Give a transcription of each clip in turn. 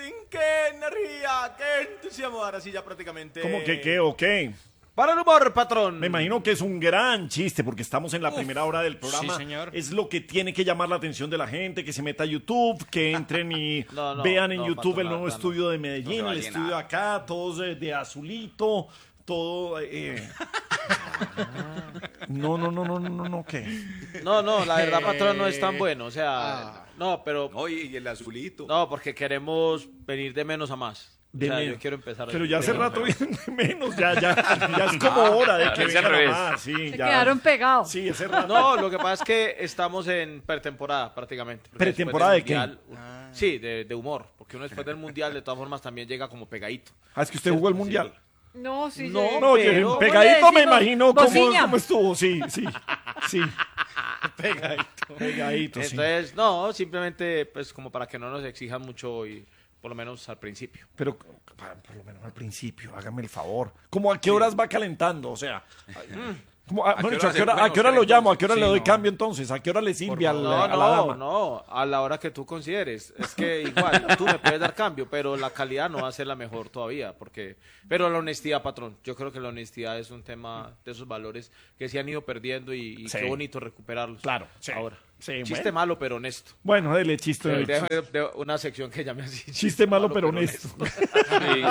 Martín, qué energía, qué entusiasmo. Ahora sí, ya prácticamente. ¿Cómo que qué o qué? Para el humor, patrón. Me imagino que es un gran chiste porque estamos en la primera hora del programa. sí, señor. Es lo que tiene que llamar la atención de la gente, que se meta a YouTube, que entren y No, vean en no, YouTube patrón, el nuevo no. estudio de Medellín, No se va el a estudio llenar. acá, todos de azulito, todo... No, ¿qué? No, la verdad, patrón, no es tan bueno. O sea, no, pero. Oye, y el azulito. No, porque queremos venir de menos a más. De o sea, menos. yo quiero empezar. Pero ya de hace menos a rato más. vienen de menos, ya es como hora de que Es al vengan a revés. más, sí, Se ya. quedaron pegados. Sí, ese rato. No, lo que pasa es que estamos en pretemporada prácticamente. porque ¿Pretemporada después de del mundial, Sí, de humor. Porque uno después del mundial de todas formas también llega como pegadito. Ah, es que usted jugó el mundial. No, sí. No, sí. No, pero- oye, ¿cómo pegadito le me decimos? imagino Bociña. cómo estuvo, sí. Pegadito, sí. Entonces, no, simplemente pues como para que no nos exijan mucho y por lo menos al principio. Pero por lo menos al principio, hágame el favor. ¿Cómo a qué horas va calentando? O sea, como, ¿A qué bueno, hora ¿a qué hora lo llamo? ¿A qué hora Sí, le doy no. cambio entonces? ¿A qué hora le sirve a No, la dama? no, a la hora que tú consideres. Es que igual, tú me puedes dar cambio, pero la calidad no va a ser la mejor todavía, pero la honestidad, patrón, yo creo que la honestidad es un tema de esos valores que se han ido perdiendo y Sí. qué bonito recuperarlos. Claro, sí. Ahora. Sí, Chiste bueno. malo, pero honesto. Bueno, dele chiste. De una sección que llame así. Chiste malo pero honesto. Sí.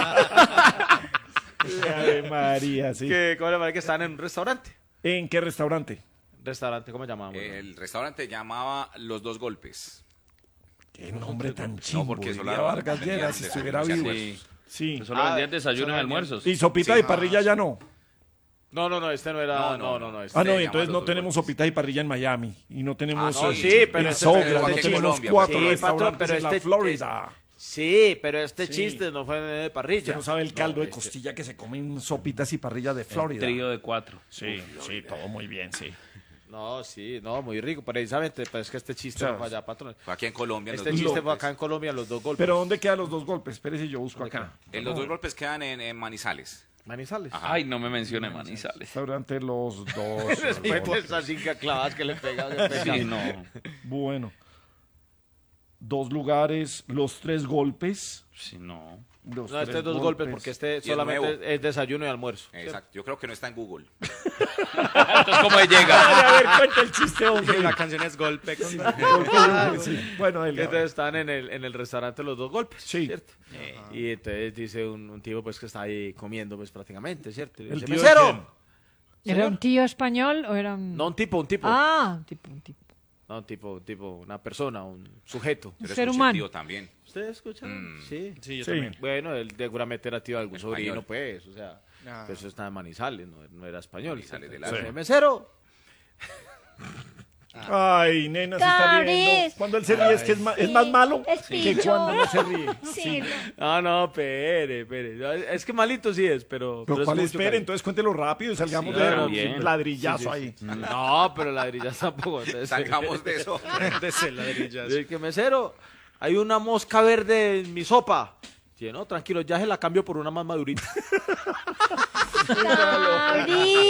Ave María, sí. ¿Cómo le parece que están en un restaurante? ¿En qué restaurante? Restaurante, ¿cómo llamamos? El restaurante llamaba Los Dos Golpes. Qué nombre tan chimbo. porque diría solo Vargas vendían Lleras, si desayunos estuviera y vivo. almuerzos. Sí. Solo vendían desayuno y solo almuerzos. Y sopita Sí. y parrilla ya no. No, este no era. No. Este Ah, no, Se y entonces llaman no Los Dos tenemos Golpes. sopita y parrilla en Miami. Y no tenemos Ah, no, sí, pero en ese- Sogra, pero no este tenemos Colombia, 4 sí, restaurantes patrón, pero en la este- Florida. Sí, pero este Sí. chiste no fue de parrilla. Usted no sabe el caldo de este- costilla que se comen sopitas y parrillas de Florida. Trío de 4. Sí, todo muy bien, sí. No, sí, muy rico, precisamente, pero es que este chiste O sea, no fue allá, patrón. Fue aquí en Colombia. Este Los Dos chiste fue Golpes. acá en Colombia, los dos golpes. Pero ¿dónde quedan los dos golpes? Espérese, yo busco acá. Los Dos Golpes quedan en Manizales. Manizales. Ajá. Ay, no me mencione Manizales. Restaurante Los Dos Después de Golpes. esas 5 clavadas que le pegan. Sí, no. Bueno. 2 lugares, los 3 golpes. Sí, no. Los No, este 3 dos golpes, porque este es solamente nuevo. es desayuno y almuerzo. Exacto. Yo creo que no está en Google. Entonces, ¿cómo llega? A ver, cuenta el chiste, hombre. La canción es golpe. Sí. Bueno, él. Entonces están en el restaurante los dos golpes, Sí. ¿cierto? Y entonces dice un tipo pues que está ahí comiendo pues prácticamente, ¿cierto? Y le ¿El dice, tío de ¡mesero! ¿Era un tío español o era un...? No, un tipo. Ah, un tipo. No, un tipo, una persona, un sujeto. Pero ser escuché humano. tío también. ¿Ustedes escuchan? Sí. Sí, yo Sí. también. Bueno, él seguramente era tío de algún Español. sobrino, pues, o sea, Ah. pues eso está en Manizales, no era español. Manizales del Entonces, Alto. mesero. Ay, nena, se está riendo. Caris. Cuando él se ríe es que es más malo Es que pillo. cuando no se ríe. Sí, No, espere. Es que malito sí es, pero Pero es ¿cuál mucho espere? cariño. Entonces cuéntelo rápido y salgamos Sí, de claro, un bien. ladrillazo ahí. No, pero ladrillas tampoco. entonces- Salgamos de eso. Es que mesero, hay una mosca verde en mi sopa. Sí, no, tranquilo, ya se la cambio por una más madurita. Caris.